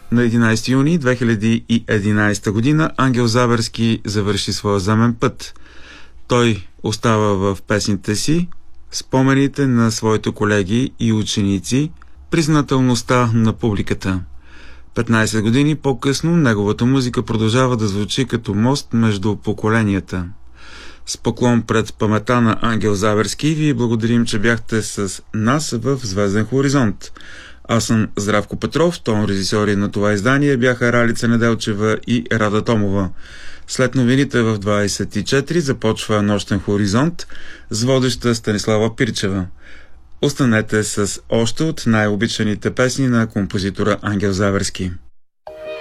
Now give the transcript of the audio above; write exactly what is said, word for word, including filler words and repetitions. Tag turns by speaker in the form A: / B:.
A: На единайсети юни две хиляди и единайсета година Ангел Забърски завърши своя замен път. Той остава в песните си спомените на своите колеги и ученици, признателността на публиката. петнайсет години по-късно неговата музика продължава да звучи като мост между поколенията. С поклон пред памета на Ангел Забърски ви благодарим, че бяхте с нас в Звезден хоризонт. Аз съм Здравко Петров, тон режисьори на това издание бяха Ралица Неделчева и Рада Томова. След новините в двайсет и четири започва Нощен хоризонт с водеща Станислава Пирчева. Останете с още от най-обичаните песни на композитора Ангел Забърски.